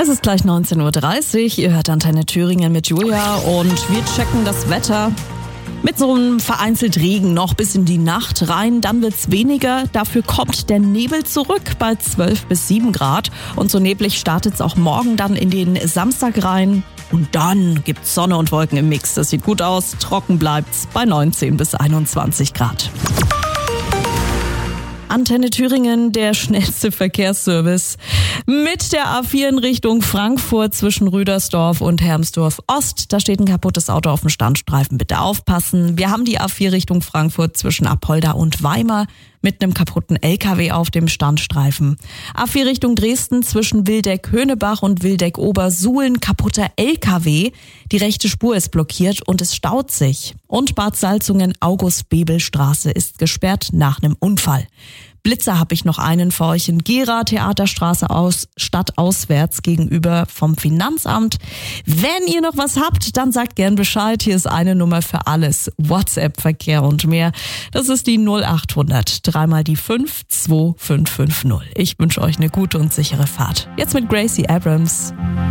Es ist gleich 19:30 Uhr, ihr hört Antenne Thüringen mit Julia und wir checken das Wetter. Mit so einem vereinzelt Regen noch bis in die Nacht rein, dann wird's weniger. Dafür kommt der Nebel zurück bei 12 bis 7 Grad. Und so neblig startet's auch morgen dann in den Samstag rein. Und dann gibt's Sonne und Wolken im Mix. Das sieht gut aus, trocken bleibt's bei 19 bis 21 Grad. Antenne Thüringen, der schnellste Verkehrsservice. Mit der A4 in Richtung Frankfurt zwischen Rüdersdorf und Hermsdorf Ost. Da steht ein kaputtes Auto auf dem Standstreifen. Bitte aufpassen. Wir haben die A4 Richtung Frankfurt zwischen Apolda und Weimar mit einem kaputten LKW auf dem Standstreifen. A4 Richtung Dresden zwischen Wildeck-Höhnebach und Wildeck-Obersuhlen kaputter LKW. Die rechte Spur ist blockiert und es staut sich. Und Bad Salzungen-August-Bebel-Straße ist gesperrt nach einem Unfall. Blitzer habe ich noch einen für euch in Gera, Theaterstraße aus, stadtauswärts gegenüber vom Finanzamt. Wenn ihr noch was habt, dann sagt gern Bescheid. Hier ist eine Nummer für alles. WhatsApp-Verkehr und mehr. Das ist die 0800 3 mal die 5 2550. Ich wünsche euch eine gute und sichere Fahrt. Jetzt mit Gracie Abrams.